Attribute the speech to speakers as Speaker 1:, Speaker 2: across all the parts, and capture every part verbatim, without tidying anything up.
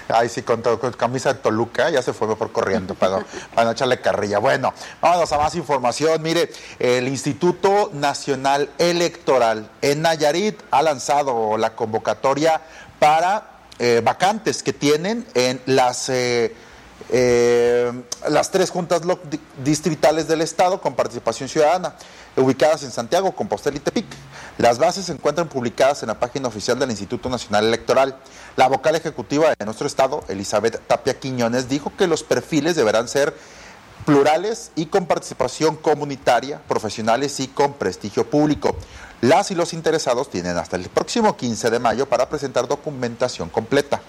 Speaker 1: Ay, sí, con, to, con camisa de Toluca, ya se fue mejor corriendo para no, para no echarle carrilla. Bueno, vamos a más información. Mire, el Instituto Nacional Electoral en Nayarit ha lanzado la convocatoria para eh, vacantes que tienen en las... Eh, Eh, las tres juntas distritales del estado con participación ciudadana, ubicadas en Santiago, Compostela y Tepic. Las bases se encuentran publicadas en la página oficial del Instituto Nacional Electoral. La vocal ejecutiva de nuestro estado, Elizabeth Tapia Quiñones, dijo que los perfiles deberán ser plurales y con participación comunitaria, profesionales y con prestigio público. Las y los interesados tienen hasta el próximo quince de mayo para presentar documentación completa.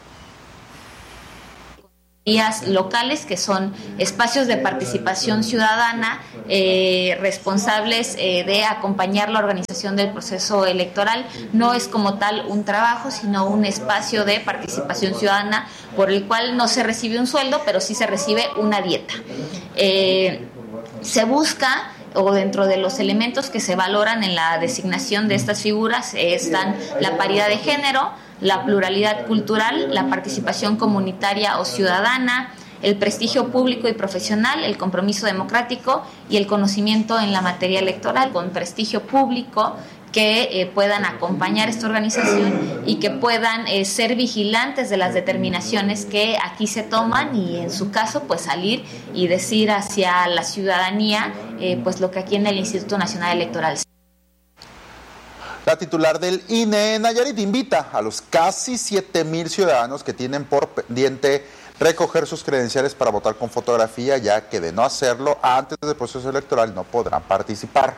Speaker 2: Locales, que son espacios de participación ciudadana eh, responsables eh, de acompañar la organización del proceso electoral. No es como tal un trabajo, sino un espacio de participación ciudadana por el cual no se recibe un sueldo, pero sí se recibe una dieta. Eh, se busca, o dentro de los elementos que se valoran en la designación de estas figuras, eh, están la paridad de género, la pluralidad cultural, la participación comunitaria o ciudadana, el prestigio público y profesional, el compromiso democrático y el conocimiento en la materia electoral. Con prestigio público, que eh, puedan acompañar esta organización y que puedan eh, ser vigilantes de las determinaciones que aquí se toman y en su caso pues salir y decir hacia la ciudadanía eh, pues lo que aquí en el Instituto Nacional Electoral.
Speaker 1: La titular del I N E en Nayarit invita a los casi siete mil ciudadanos que tienen por pendiente recoger sus credenciales para votar con fotografía, ya que de no hacerlo antes del proceso electoral no podrán participar.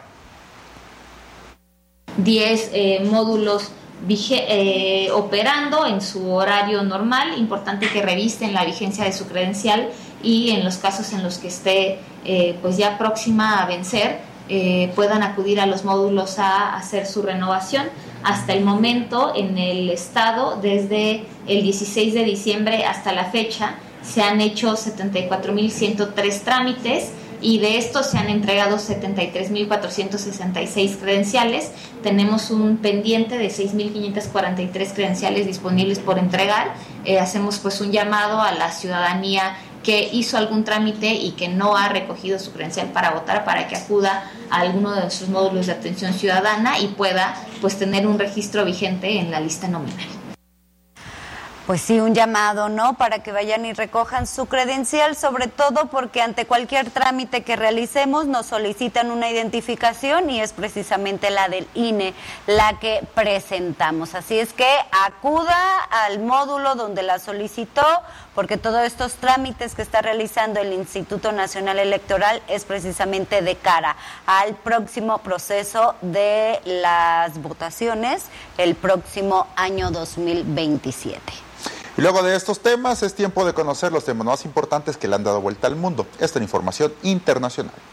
Speaker 2: diez eh, módulos vige, eh, operando en su horario normal. Importante que revisten la vigencia de su credencial y en los casos en los que esté eh, pues ya próxima a vencer, Eh, puedan acudir a los módulos a hacer su renovación. Hasta el momento en el estado, desde el dieciséis de diciembre hasta la fecha, se han hecho setenta y cuatro mil ciento tres trámites y de estos se han entregado setenta y tres mil cuatrocientos sesenta y seis credenciales. Tenemos un pendiente de seis mil quinientos cuarenta y tres credenciales disponibles por entregar. Eh, hacemos pues un llamado a la ciudadanía que hizo algún trámite y que no ha recogido su credencial para votar, para que acuda a alguno de nuestros módulos de atención ciudadana y pueda pues tener un registro vigente en la lista nominal.
Speaker 3: Pues sí, un llamado, ¿no? Para que vayan y recojan su credencial, sobre todo porque ante cualquier trámite que realicemos nos solicitan una identificación y es precisamente la del I N E la que presentamos. Así es que acuda al módulo donde la solicitó, porque todos estos trámites que está realizando el Instituto Nacional Electoral es precisamente de cara al próximo proceso de las votaciones el próximo año dos mil veintisiete.
Speaker 1: Y luego de estos temas es tiempo de conocer los temas más importantes que le han dado vuelta al mundo. Esta es la información internacional.